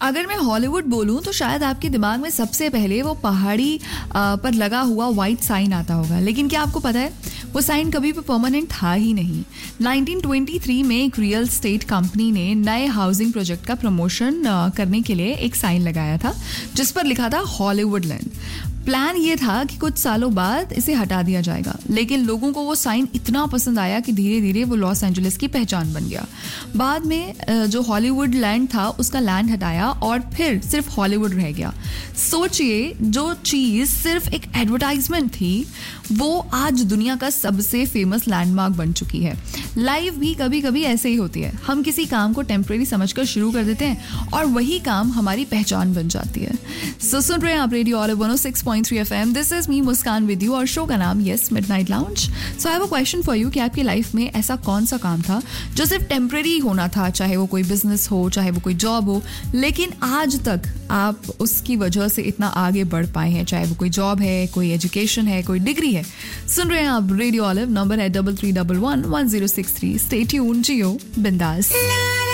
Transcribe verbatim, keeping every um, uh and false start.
अगर मैं हॉलीवुड बोलूं तो शायद आपके दिमाग में सबसे पहले वो पहाड़ी आ, पर लगा हुआ वाइट साइन आता होगा, लेकिन क्या आपको पता है वो साइन कभी भी परमानेंट था ही नहीं। नाइनटीन ट्वेंटी थ्री में एक रियल स्टेट कंपनी ने नए हाउसिंग प्रोजेक्ट का प्रमोशन करने के लिए एक साइन लगाया था जिस पर लिखा था हॉलीवुड लैंड। प्लान ये था कि कुछ सालों बाद इसे हटा दिया जाएगा, लेकिन लोगों को वो साइन इतना पसंद आया कि धीरे धीरे वो लॉस एंजलिस की पहचान बन गया। बाद में जो हॉलीवुड लैंड था उसका लैंड हटाया और फिर सिर्फ हॉलीवुड रह गया। सोचिए, जो चीज़ सिर्फ एक एडवर्टाइजमेंट थी वो आज दुनिया का सबसे फेमस लैंडमार्क बन चुकी है। लाइफ भी कभी कभी ऐसे ही होती है, हम किसी काम को टेम्परेरी समझकर शुरू कर देते हैं और वही काम हमारी पहचान बन जाती है। सो सुन रहे हैं आप radio olive one O six point three F M. This is me Muskan with you और शो का नाम yes midnight lounge. So I have a question for you कि आपकी लाइफ में ऐसा कौन सा काम था जो सिर्फ टेम्परेरी होना था, चाहे वो कोई बिजनेस हो, चाहे वो कोई जॉब हो, लेकिन आज तक आप उसकी वजह से इतना आगे बढ़ पाए हैं, चाहे वो कोई जॉब है, कोई एजुकेशन है, कोई डिग्री है। सुन रहे हैं आप रेडियो ऑलिव, नंबर है double three double one one zero six three. Stay tuned, जियो बिंदास।